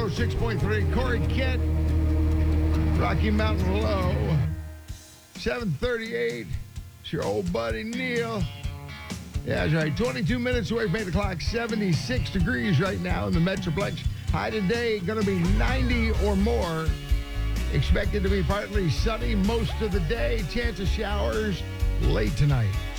106.3. Corey Kent, Rocky Mountain Low. 7:38. It's your old buddy Neil. Yeah, that's right. 22 minutes away from 8 o'clock. 76 degrees right now in the Metroplex. High today, going to be 90 or more. Expected to be partly sunny most of the day. Chance of showers late tonight.